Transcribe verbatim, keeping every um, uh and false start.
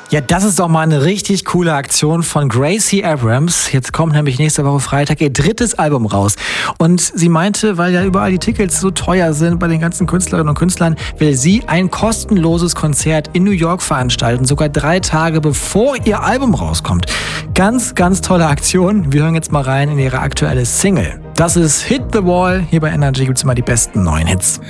Ja, das ist doch mal eine richtig coole Aktion von Gracie Abrams. Jetzt kommt nämlich nächste Woche Freitag ihr drittes Album raus. Und sie meinte, weil ja überall die Tickets so teuer sind bei den ganzen Künstlerinnen und Künstlern, will sie ein kostenloses Konzert in New York veranstalten, sogar drei Tage bevor ihr Album rauskommt. Ganz, ganz tolle Aktion. Wir hören jetzt mal rein in ihre aktuelle Single. Das ist Hit the Wall. Hier bei Energy gibt's immer die besten neuen Hits.